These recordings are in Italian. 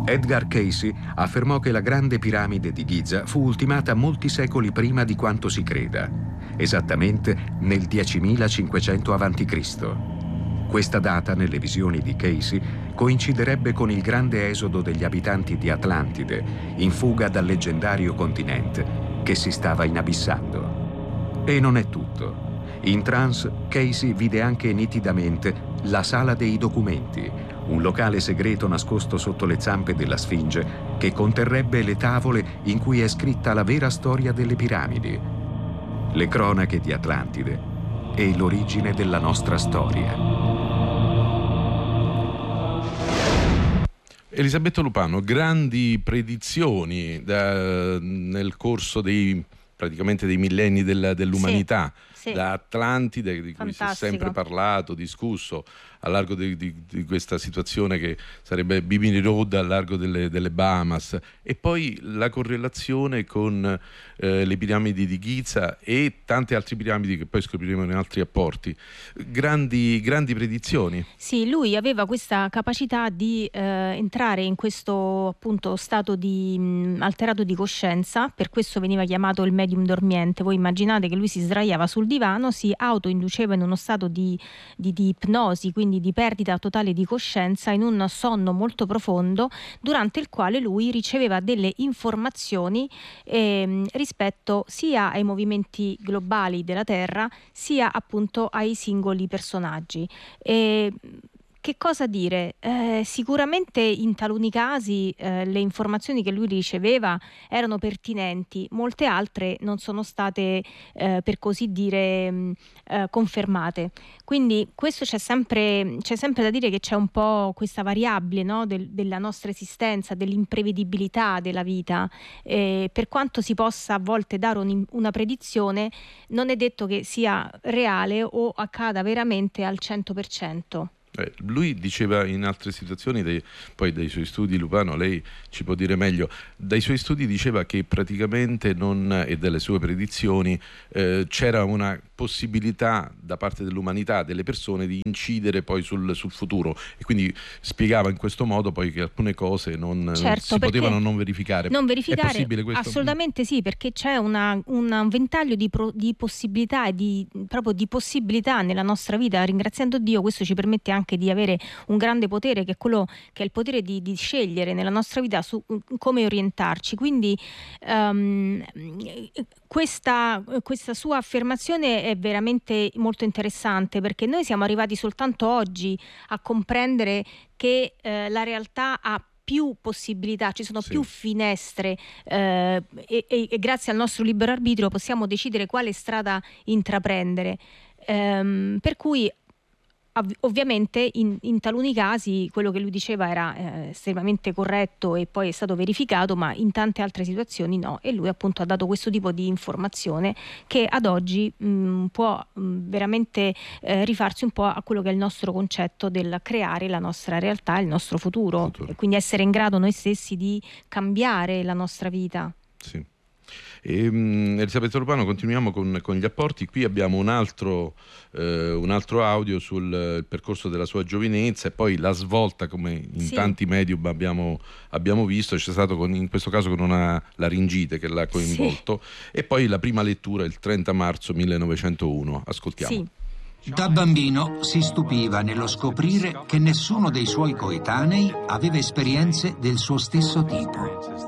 Edgar Cayce affermò che la grande piramide di Giza fu ultimata molti secoli prima di quanto si creda, esattamente nel 10.500 a.C. Questa data, nelle visioni di Cayce, coinciderebbe con il grande esodo degli abitanti di Atlantide, in fuga dal leggendario continente che si stava inabissando. E non è tutto. In trance, Cayce vide anche nitidamente la Sala dei Documenti, un locale segreto nascosto sotto le zampe della Sfinge che conterrebbe le tavole in cui è scritta la vera storia delle piramidi, le cronache di Atlantide e l'origine della nostra storia. Elisabetta Lupano, grandi predizioni nel corso praticamente dei millenni dell'umanità. Sì. Da Atlantide, di cui si è Fantastico. sempre parlato, discusso, a largo di questa situazione che sarebbe Bimini Road al largo delle Bahamas, e poi la correlazione con le piramidi di Giza e tante altre piramidi che poi scopriremo in altri apporti. Grandi predizioni. Sì, lui aveva questa capacità di entrare in questo appunto stato di alterato di coscienza, per questo veniva chiamato il medium dormiente. Voi immaginate che lui si sdraiava sul divano, si autoinduceva in uno stato di ipnosi, quindi di perdita totale di coscienza, in un sonno molto profondo, durante il quale lui riceveva delle informazioni rispetto sia ai movimenti globali della Terra, sia appunto ai singoli personaggi. Che cosa dire? Sicuramente in taluni casi le informazioni che lui riceveva erano pertinenti, molte altre non sono state per così dire confermate. Quindi questo c'è sempre da dire, che c'è un po' questa variabile, no? Della nostra esistenza, dell'imprevedibilità della vita. Per quanto si possa a volte dare una predizione, non è detto che sia reale o accada veramente al 100%. Lui diceva in altre situazioni, poi dai suoi studi, Lupano, lei ci può dire meglio, dai suoi studi diceva che praticamente e delle sue predizioni c'era una possibilità da parte dell'umanità, delle persone, di incidere poi sul futuro, e quindi spiegava in questo modo poi che alcune cose non si potevano non verificare. È possibile questo? Assolutamente sì, perché c'è un ventaglio di possibilità e proprio di possibilità nella nostra vita. Ringraziando Dio, questo ci permette anche di avere un grande potere, che è quello che è il potere di scegliere nella nostra vita su come orientarci. Quindi questa sua affermazione è veramente molto interessante, perché noi siamo arrivati soltanto oggi a comprendere che la realtà ha più possibilità, ci sono più finestre e grazie al nostro libero arbitrio possiamo decidere quale strada intraprendere. Per cui ovviamente in taluni casi quello che lui diceva era estremamente corretto e poi è stato verificato, ma in tante altre situazioni no, e lui appunto ha dato questo tipo di informazione che ad oggi può veramente rifarsi un po' a quello che è il nostro concetto del creare la nostra realtà, il nostro futuro. E quindi essere in grado noi stessi di cambiare la nostra vita. Sì. Elisabetta Lupano, continuiamo con gli apporti. Qui abbiamo un altro audio sul percorso della sua giovinezza e poi la svolta, come in tanti medium abbiamo visto. C'è stato in questo caso con una laringite che l'ha coinvolto, e poi la prima lettura il 30 marzo 1901. Ascoltiamo. Da bambino si stupiva nello scoprire che nessuno dei suoi coetanei aveva esperienze del suo stesso tipo.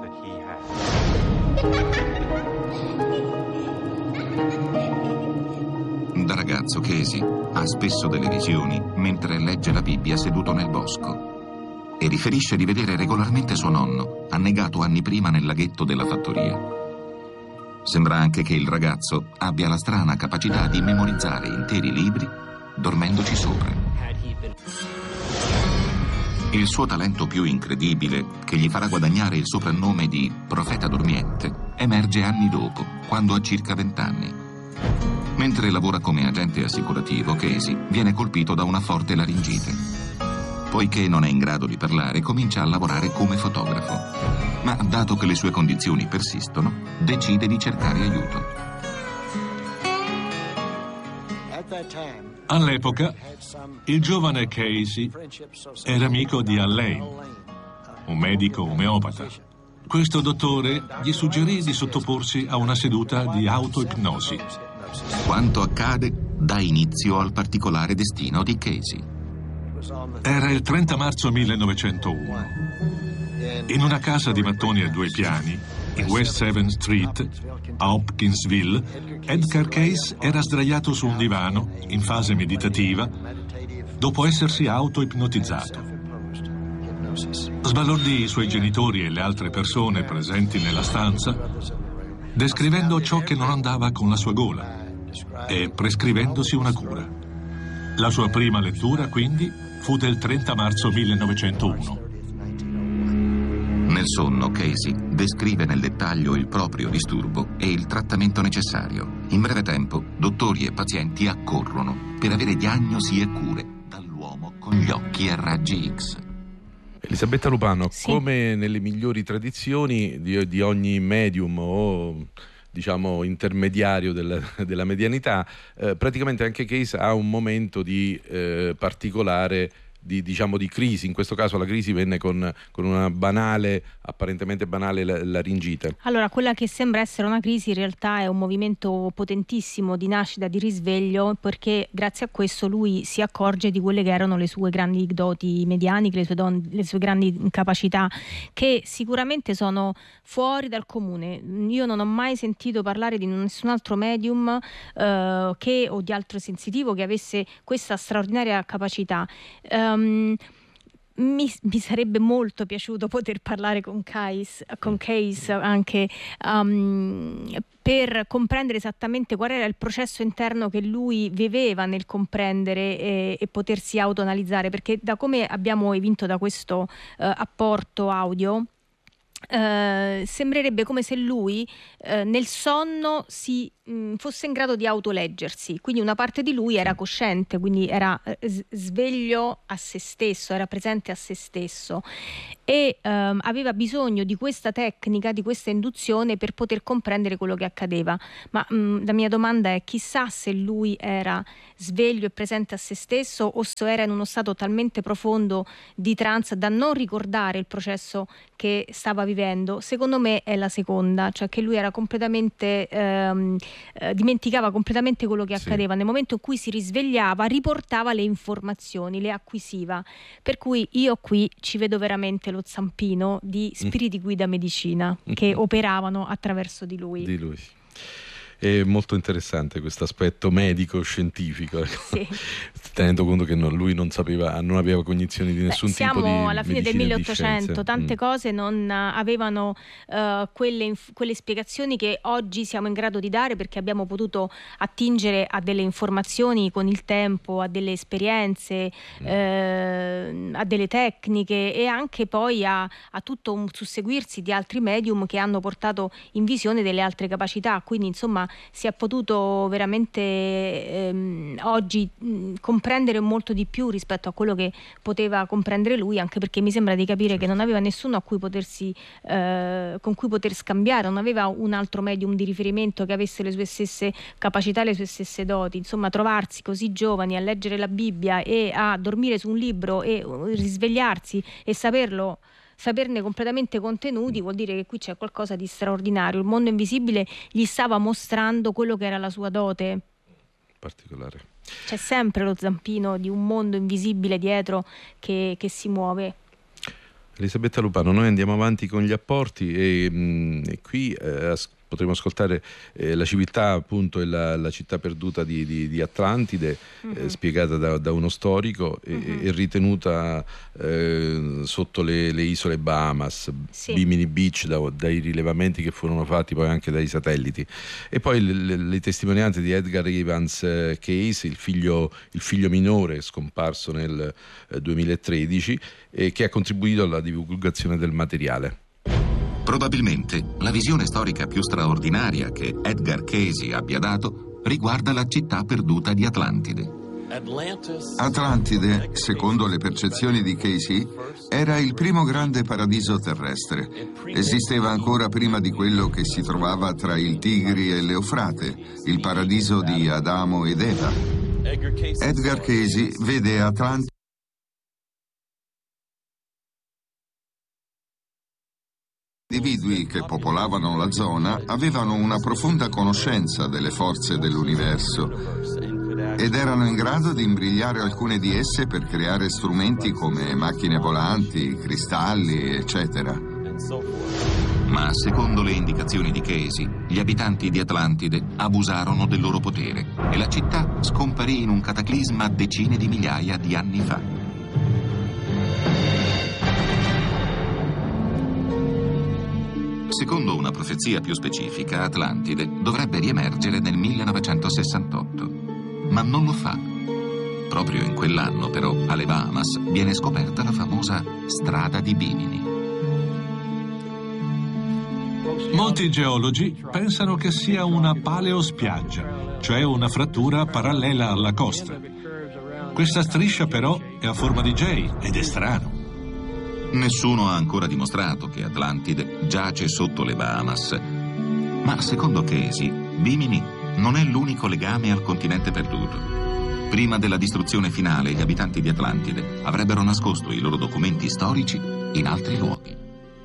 Da ragazzo Cayce ha spesso delle visioni mentre legge la Bibbia seduto nel bosco, e riferisce di vedere regolarmente suo nonno, annegato anni prima nel laghetto della fattoria. Sembra anche che il ragazzo abbia la strana capacità di memorizzare interi libri dormendoci sopra. Il suo talento più incredibile, che gli farà guadagnare il soprannome di profeta dormiente, emerge anni dopo, quando ha circa 20 anni. Mentre lavora come agente assicurativo, Cayce viene colpito da una forte laringite. Poiché non è in grado di parlare, comincia a lavorare come fotografo. Ma dato che le sue condizioni persistono, decide di cercare aiuto. All'epoca, il giovane Cayce era amico di Alain, un medico omeopata. Questo dottore gli suggerì di sottoporsi a una seduta di autoipnosi. Quanto accade dà inizio al particolare destino di Casey. Era il 30 marzo 1901. In una casa di mattoni a 2 piani, in West 7th Street, a Hopkinsville, Edgar Cayce era sdraiato su un divano, in fase meditativa, dopo essersi auto-ipnotizzato. Sbalordì i suoi genitori e le altre persone presenti nella stanza, descrivendo ciò che non andava con la sua gola e prescrivendosi una cura. La sua prima lettura, quindi, fu del 30 marzo 1901. Nel sonno, Casey descrive nel dettaglio il proprio disturbo e il trattamento necessario. In breve tempo, dottori e pazienti accorrono per avere diagnosi e cure dall'uomo con gli occhi a raggi X. Elisabetta Lupano, sì, come nelle migliori tradizioni di ogni medium o diciamo intermediario della medianità, praticamente anche Cayce ha un momento di particolare diciamo di crisi. In questo caso la crisi venne con una apparentemente banale laringite. Allora, quella che sembra essere una crisi in realtà è un movimento potentissimo di nascita, di risveglio, perché grazie a questo lui si accorge di quelle che erano le sue grandi doti medianiche, le sue grandi capacità, che sicuramente sono fuori dal comune. Io non ho mai sentito parlare di nessun altro medium o di altro sensitivo che avesse questa straordinaria capacità. Mi sarebbe molto piaciuto poter parlare con Cayce anche per comprendere esattamente qual era il processo interno che lui viveva nel comprendere e potersi autoanalizzare, perché da come abbiamo evinto da questo apporto audio, sembrerebbe come se lui nel sonno fosse in grado di autoleggersi, quindi una parte di lui era cosciente, quindi era sveglio a se stesso, era presente a se stesso e aveva bisogno di questa tecnica, di questa induzione per poter comprendere quello che accadeva. Ma la mia domanda è: chissà se lui era sveglio e presente a se stesso o se era in uno stato talmente profondo di trance da non ricordare il processo che stava vivendo. Secondo me è la seconda, cioè che lui era completamente dimenticava completamente quello che accadeva. Nel momento in cui si risvegliava riportava le informazioni, le acquisiva, per cui io qui ci vedo veramente lo zampino di spiriti guida medicina che operavano attraverso di lui. È molto interessante questo aspetto medico-scientifico, sì. Tenendo conto che lui non aveva cognizioni di nessun tipo di siamo alla fine del 1800, tante cose non avevano quelle spiegazioni che oggi siamo in grado di dare, perché abbiamo potuto attingere a delle informazioni con il tempo, a delle esperienze, a delle tecniche e anche poi a tutto un susseguirsi di altri medium che hanno portato in visione delle altre capacità. Quindi insomma si è potuto veramente oggi comprendere molto di più rispetto a quello che poteva comprendere lui, anche perché mi sembra di capire che non aveva nessuno a cui con cui poter scambiare, non aveva un altro medium di riferimento che avesse le sue stesse capacità, le sue stesse doti. Insomma, trovarsi così giovani a leggere la Bibbia e a dormire su un libro e risvegliarsi e saperne completamente contenuti vuol dire che qui c'è qualcosa di straordinario. Il mondo invisibile gli stava mostrando quello che era la sua dote particolare. C'è sempre lo zampino di un mondo invisibile dietro che si muove. Elisabetta Lupano, noi andiamo avanti con gli apporti e qui potremo ascoltare la civiltà, appunto, e la città perduta di Atlantide, spiegata da uno storico e ritenuta sotto le isole Bahamas, Bimini Beach, dai rilevamenti che furono fatti poi anche dai satelliti, e poi le testimonianze di Edgar Evans Cayce, il figlio minore scomparso nel 2013, che ha contribuito alla divulgazione del materiale. Probabilmente la visione storica più straordinaria che Edgar Cayce abbia dato riguarda la città perduta di Atlantide. Atlantide, secondo le percezioni di Cayce, era il primo grande paradiso terrestre. Esisteva ancora prima di quello che si trovava tra il Tigri e l'Eufrate, il paradiso di Adamo ed Eva. Edgar Cayce vede Atlantide individui che popolavano la zona avevano una profonda conoscenza delle forze dell'universo ed erano in grado di imbrigliare alcune di esse per creare strumenti come macchine volanti, cristalli, eccetera. Ma secondo le indicazioni di Casey, gli abitanti di Atlantide abusarono del loro potere e la città scomparì in un cataclisma decine di migliaia di anni fa. Secondo una profezia più specifica, Atlantide dovrebbe riemergere nel 1968, ma non lo fa. Proprio in quell'anno, però, alle Bahamas viene scoperta la famosa strada di Bimini. Molti geologi pensano che sia una paleospiaggia, cioè una frattura parallela alla costa. Questa striscia però è a forma di J ed è strano. Nessuno ha ancora dimostrato che Atlantide giace sotto le Bahamas, ma secondo Casey, Bimini non è l'unico legame al continente perduto. Prima della distruzione finale, gli abitanti di Atlantide avrebbero nascosto i loro documenti storici in altri luoghi.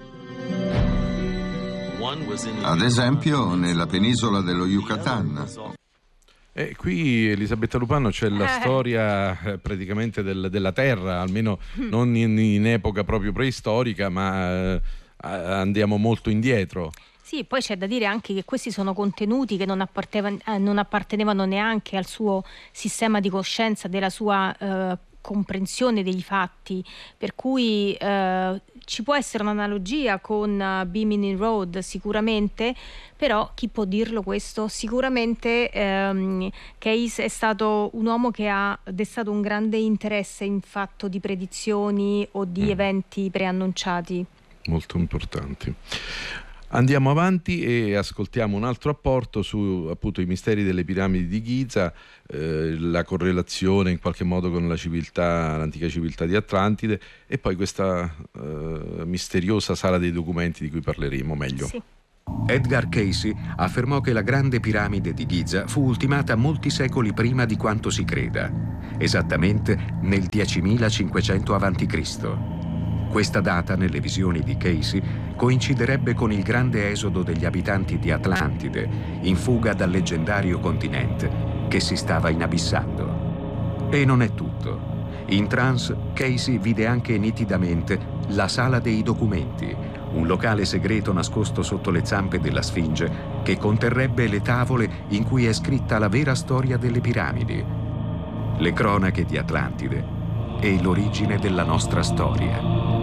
Ad esempio, nella penisola dello Yucatan. E qui, Elisabetta Lupano, c'è la storia praticamente della Terra, almeno non in epoca proprio preistorica, ma andiamo molto indietro. Sì, poi c'è da dire anche che questi sono contenuti che non appartenevano neanche al suo sistema di coscienza, della sua comprensione degli fatti, per cui ci può essere un'analogia con Bimini Road sicuramente, però chi può dirlo questo? Sicuramente Case è stato un uomo che ha destato un grande interesse in fatto di predizioni o di eventi preannunciati. Molto importanti. Andiamo avanti e ascoltiamo un altro apporto su appunto i misteri delle piramidi di Giza, la correlazione in qualche modo con la civiltà, l'antica civiltà di Atlantide, e poi questa misteriosa sala dei documenti di cui parleremo meglio. Sì. Edgar Casey affermò che la grande piramide di Giza fu ultimata molti secoli prima di quanto si creda, esattamente nel 10.500 a.C. Questa data, nelle visioni di Casey, coinciderebbe con il grande esodo degli abitanti di Atlantide, in fuga dal leggendario continente che si stava inabissando. E non è tutto. In trance, Casey vide anche nitidamente la Sala dei Documenti, un locale segreto nascosto sotto le zampe della Sfinge che conterrebbe le tavole in cui è scritta la vera storia delle piramidi, le cronache di Atlantide e l'origine della nostra storia.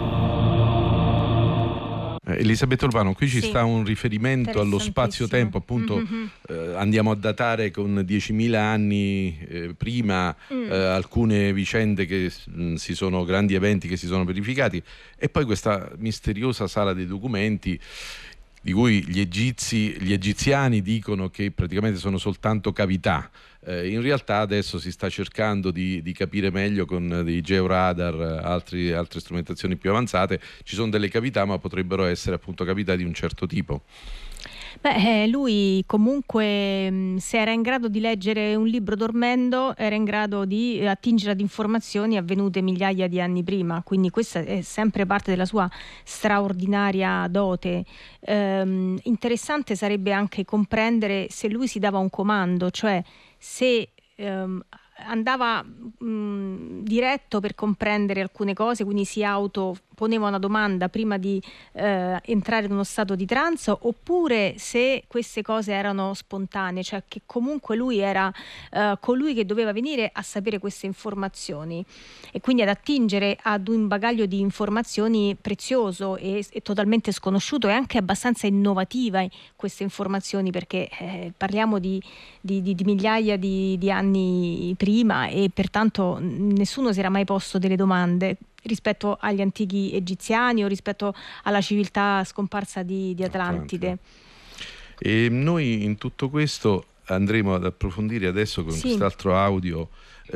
Elisabetta Lupano, qui ci sta un riferimento allo spazio-tempo, appunto. Andiamo a datare con 10.000 anni prima alcune vicende che grandi eventi che si sono verificati, e poi questa misteriosa sala dei documenti di cui gli egiziani dicono che praticamente sono soltanto cavità. In realtà adesso si sta cercando di capire meglio con dei georadar, altre strumentazioni più avanzate. Ci sono delle cavità, ma potrebbero essere appunto cavità di un certo tipo. Lui comunque, se era in grado di leggere un libro dormendo, era in grado di attingere ad informazioni avvenute migliaia di anni prima, quindi questa è sempre parte della sua straordinaria dote. Interessante sarebbe anche comprendere se lui si dava un comando, cioè se andava diretto per comprendere alcune cose, quindi si autoponeva una domanda prima di entrare in uno stato di trance, oppure se queste cose erano spontanee, cioè che comunque lui era colui che doveva venire a sapere queste informazioni e quindi ad attingere ad un bagaglio di informazioni prezioso e totalmente sconosciuto, e anche abbastanza innovativa queste informazioni, perché parliamo di migliaia di anni prima, e pertanto nessuno si era mai posto delle domande rispetto agli antichi egiziani o rispetto alla civiltà scomparsa di Atlantide. E noi in tutto questo andremo ad approfondire adesso con quest'altro audio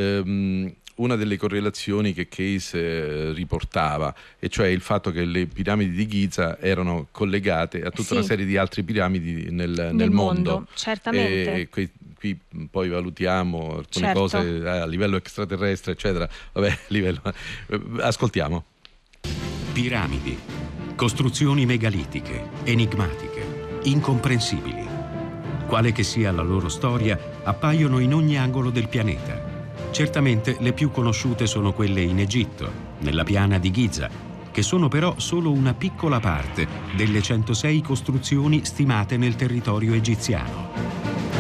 una delle correlazioni che Case riportava, e cioè il fatto che le piramidi di Giza erano collegate a tutta una serie di altre piramidi nel mondo. Certamente. E qui poi valutiamo alcune cose a livello extraterrestre, eccetera. Ascoltiamo. Piramidi. Costruzioni megalitiche, enigmatiche, incomprensibili. Quale che sia la loro storia, appaiono in ogni angolo del pianeta. Certamente le più conosciute sono quelle in Egitto, nella piana di Giza, che sono però solo una piccola parte delle 106 costruzioni stimate nel territorio egiziano.